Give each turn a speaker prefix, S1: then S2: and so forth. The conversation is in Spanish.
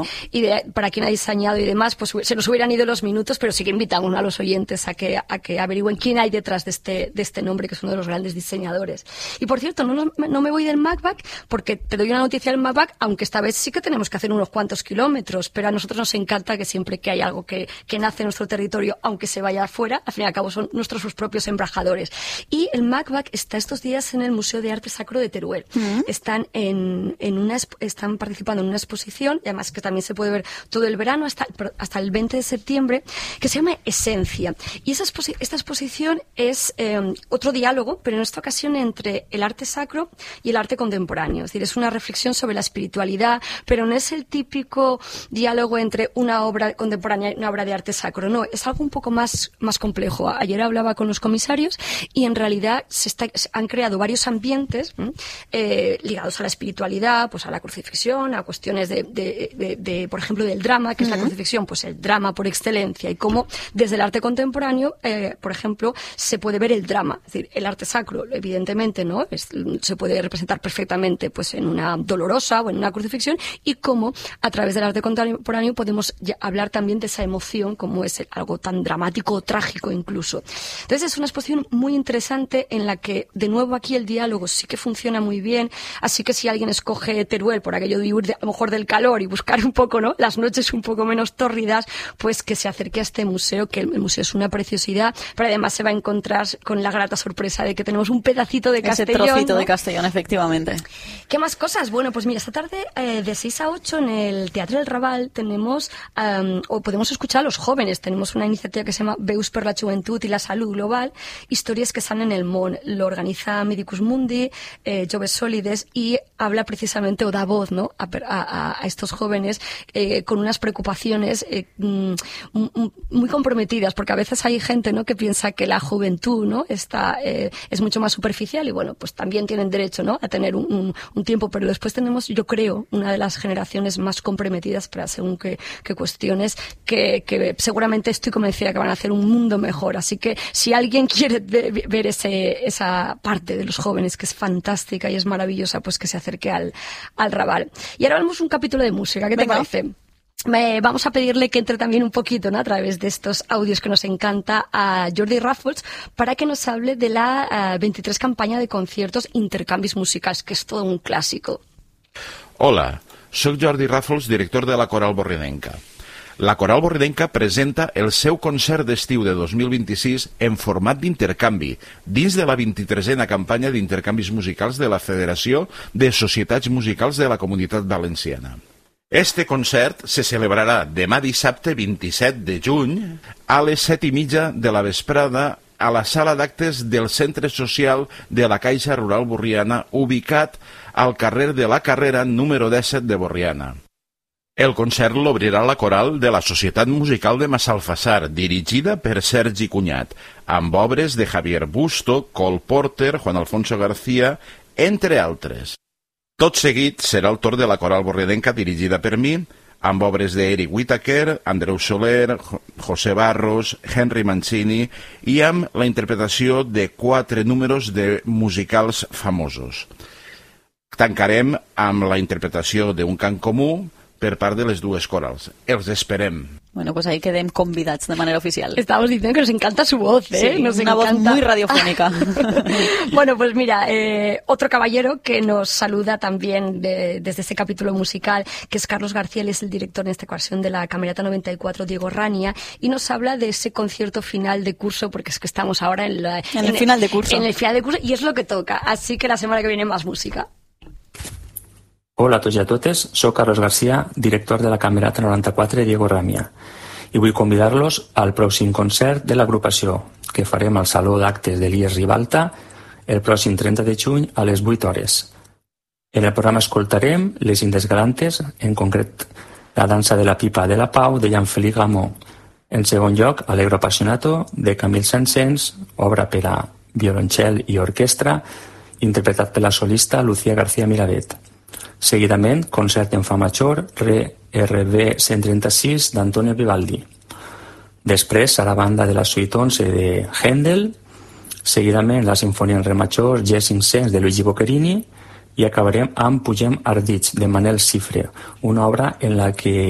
S1: claro.
S2: y para quién ha diseñado y demás, pues se nos hubieran ido los minutos, pero sí que invitamos a los oyentes a que averigüen quién hay detrás de este nombre, que es uno de los grandes diseñadores. Y por cierto, no me voy del MACBAC, porque te doy una noticia del MACBAC, aunque esta vez sí que tenemos que hacer unos cuantos kilómetros, pero a nosotros nos encanta que siempre que hay algo que nace en nuestro territorio, aunque se vaya afuera, al fin y al cabo son nuestros sus propios embajadores. Y el MACBAC está estos días en el Museo de Arte Sacro de Teruel. Están están participando en una exposición, y además que también se puede ver todo el verano hasta el 20 de septiembre, que se llama Esencia. Y esta exposición es otro diálogo, pero en esta ocasión entre el arte sacro y el arte contemporáneo. Es decir, es una reflexión sobre la espiritualidad, pero no es el típico diálogo entre una obra contemporánea y una obra de arte sacro. No, es algo un poco más complejo. Ayer hablaba con los comisarios y en realidad han creado varios ambientes ligados a la espiritualidad, pues a la crucifixión, a cuestiones de por ejemplo, del drama, que es la crucifixión, pues el drama por excelencia, y cómo desde el arte contemporáneo, por ejemplo, se puede ver el drama. Es decir, el arte sacro, evidentemente, ¿no? Se puede representar perfectamente pues en una dolorosa o en una crucifixión, y cómo a través del arte contemporáneo podemos hablar también de esa emoción, como es algo tan dramático o trágico incluso. Entonces es una exposición muy interesante en la que, de nuevo, aquí el diálogo sí que funciona muy bien, así que si alguien escoge Teruel por aquello de huir a lo mejor del calor y buscar un poco, ¿no?, las noches un poco menos tórridas, pues que se acerque a este museo, que el museo es una preciosidad, pero además se va a encontrar con la grata sorpresa de que tenemos un pedacito de Castellón.
S1: Ese trocito,
S2: ¿no?,
S1: de Castellón, efectivamente.
S2: ¿Qué más cosas? Bueno, pues mira, esta tarde de 6 a 8 en el Teatro del Raval tenemos, o podemos escuchar a los jóvenes. Tenemos una iniciativa que se llama Veus per la Juventud y la Salud Global, historias que están en el món. Lo organiza Medicus Mundi, Joves Solides, y habla precisamente o da voz, ¿no?, a estos jóvenes con unas preocupaciones muy comprometidas, porque a veces hay gente, ¿no?, que piensa que la juventud, ¿no?, es mucho más superficial, y bueno, pues también tienen derecho, ¿no?, a tener un tiempo, pero después tenemos, yo creo, una de las generaciones más comprometidas para según qué cuestiones que seguramente estoy convencida que van a hacer un mundo mejor. Así que si alguien quiere ver esa parte de los jóvenes que es fantástica y es maravillosa, pues que se acerque al Raval. Y ahora vamos a un capítulo de música. ¿Qué te parece? Vamos a pedirle que entre también un poquito, ¿no?, a través de estos audios que nos encanta, a Jordi Ràfols, para que nos hable de la 23 campanya de conciertos Intercanvis Musicals, que és tot un clàssico.
S3: Hola, soc Jordi Ràfols, director de la Coral Borridenca. La Coral Borridenca presenta el seu concert d'estiu de 2026 en format d'intercanvi, dins de la 23a campanya d'intercanvis musicals de la Federació de Societats Musicals de la Comunitat Valenciana. Este concert se celebrarà demà dissabte 27 de juny a les 7:30 de la vesprada a la sala d'actes del Centre Social de la Caixa Rural Borriana, ubicat al carrer de la Carrera número 17 de Borriana. El concert l'obrirà la coral de la Societat Musical de Massalfassar, dirigida per Sergi Cunyat, amb obres de Javier Busto, Cole Porter, Juan Alfonso García, entre altres. Tot seguit serà el torn de la Coral Borridenca, dirigida per mi, amb obres d'Eric Whittaker, Andreu Soler, José Barros, Henry Mancini, i amb la interpretació de 4 números de musicals famosos. Tancarem amb la interpretació d'un cant comú per part de les dues corals. Els esperem.
S1: Bueno, pues ahí quedem convidats de manera oficial.
S2: Estamos diciendo que nos encanta su voz, ¿eh?
S1: Sí,
S2: nos
S1: una
S2: encanta.
S1: Voz muy radiofónica.
S2: Bueno, pues mira, otro caballero que nos saluda también desde este capítulo musical, que es Carlos García, él es el director en esta ocasión de la Camerata 94 Diego Rania, y nos habla de ese concierto final de curso, porque es que estamos ahora en
S1: el final de curso.
S2: En el final de curso, y es lo que toca. Así que la semana que viene más música.
S4: Hola a tots i a totes, soc Carlos García, director de la Camerata 94 Diego Ràmia, i vull convidar-los al pròxim concert de l'agrupació, que farem al Saló d'Actes de l'IES Ribalta el pròxim 30 de juny a les 8 hores. En el programa escoltarem Les Indes Galantes, en concret la dansa de la pipa de la Pau de Jean-Félix Gamó. En segon lloc, Allegro Appassionato de Camille Saint-Saëns, obra per a violoncel i orquestra, interpretat per la solista Lucía García Miravet. Seguidament, concert en fa major, RB 136 d'Antonio Vivaldi. Després serà banda de la suite 11 de Händel, seguidament la sinfonia en re major G500 de Luigi Boccherini, i acabarem amb Pugem Ardits de Manel Cifre, una obra en la que